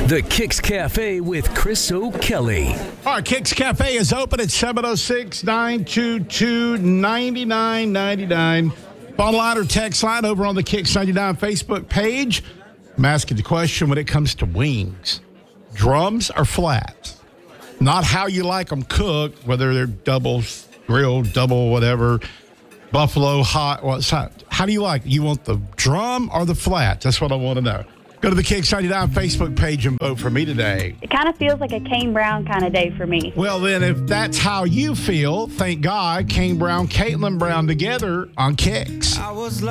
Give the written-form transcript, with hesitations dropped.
The Kicks Cafe with Chris O'Kelly. All right, Kicks Cafe is open at 706-922-9999. Phone line or text line over on the Kicks 99 Facebook page. I'm asking the question when it comes to wings. Drums or flats? Not how you like them cooked, whether they're double grilled, double whatever, buffalo, hot. How do you like it? You want the drum or the flat? That's what I want to know. Go to the Kicks 99 Facebook page and vote for me today. It kind of feels like a Kane Brown kind of day for me. Well, then, if that's how you feel, thank God, Kane Brown, Caitlin Brown together on Kicks.